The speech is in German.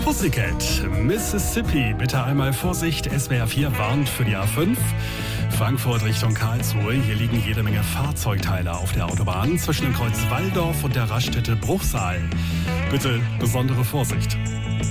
Pussycat, Mississippi. Bitte einmal Vorsicht, SWR 4 warnt für die A5. Frankfurt Richtung Karlsruhe. Hier liegen jede Menge Fahrzeugteile auf der Autobahn zwischen dem Kreuz Walldorf und der Raststätte Bruchsal. Bitte besondere Vorsicht.